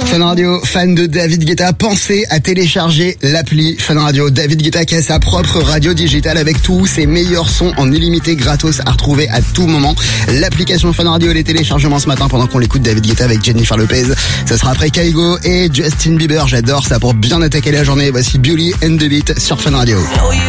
Fun Radio, fan de David Guetta, pensez à télécharger l'appli Fun Radio. David Guetta qui a sa propre radio digitale avec tous ses meilleurs sons en illimité gratos à retrouver à tout moment. L'application Fun Radio et les téléchargements ce matin pendant qu'on l'écoute David Guetta avec Jennifer Lopez. Ça sera après Kygo et Justin Bieber. J'adore ça pour bien attaquer la journée. Voici Beauty and the Beat sur Fun Radio.